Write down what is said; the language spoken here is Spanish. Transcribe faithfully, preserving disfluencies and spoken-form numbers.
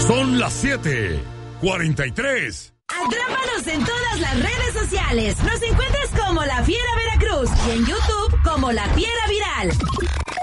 Son las siete cuarenta y tres. Atrápanos en todas las redes sociales. Nos encuentras como La Fiera Veracruz y en YouTube como La Fiera Viral.